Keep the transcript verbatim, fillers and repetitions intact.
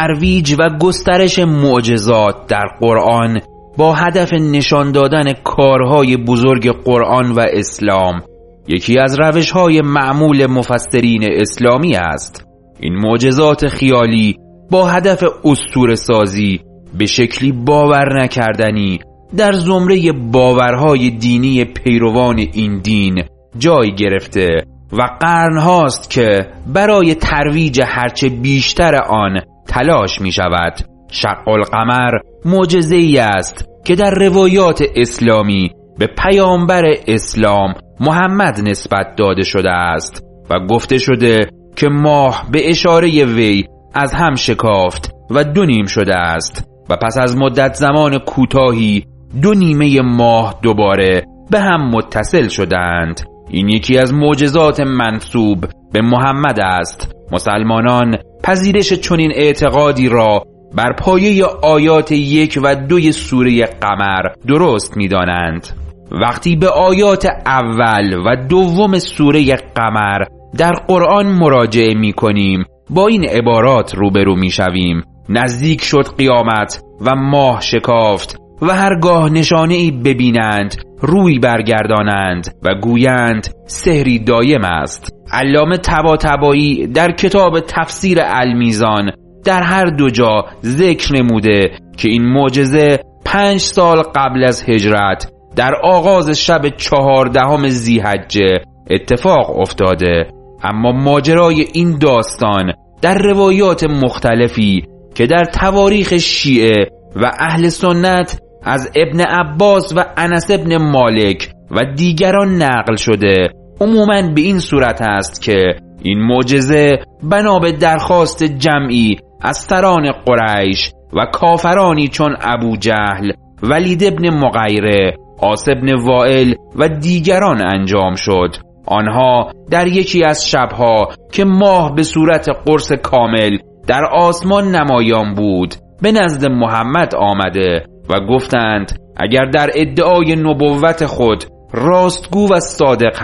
ترویج و گسترش معجزات در قرآن با هدف نشان دادن کارهای بزرگ قرآن و اسلام یکی از روش‌های معمول مفسرین اسلامی است. این معجزات خیالی با هدف اسطوره سازی به شکلی باور نکردنی در زمره باورهای دینی پیروان این دین جای گرفته و قرن‌هاست که برای ترویج هرچه بیشتر آن تلاش می شود. شق القمر معجزه‌ای است که در روایات اسلامی به پیامبر اسلام محمد نسبت داده شده است و گفته شده که ماه به اشاره وی از هم شکافت و دو نیم شده است و پس از مدت زمان کوتاهی دو نیمه ماه دوباره به هم متصل شدند. این یکی از معجزات منسوب به محمد است. مسلمانان پذیرش چنین اعتقادی را بر پایه آیات یک و دوی سوره قمر درست می دانند. وقتی به آیات اول و دوم سوره قمر در قرآن مراجعه می کنیم با این عبارات روبرو می شویم: نزدیک شد قیامت و ماه شکافت و هرگاه نشانه‌ای ببینند روی برگردانند و گویند سحری دایم است. علامه طباطبایی در کتاب تفسیر المیزان در هر دو جا ذکر نموده که این معجزه پنج سال قبل از هجرت در آغاز شب چهاردهم ذی‌حجه اتفاق افتاده. اما ماجرای این داستان در روایات مختلفی که در تواریخ شیعه و اهل سنت از ابن عباس و انس ابن مالک و دیگران نقل شده عموماً به این صورت است که این معجزه بنا به درخواست جمعی از سران قریش و کافرانی چون ابو جهل، ولید ابن مغیره، عاص ابن وائل و دیگران انجام شد. آنها در یکی از شبها که ماه به صورت قرص کامل در آسمان نمایان بود به نزد محمد آمده و گفتند اگر در ادعای نبوت خود راستگو و صادق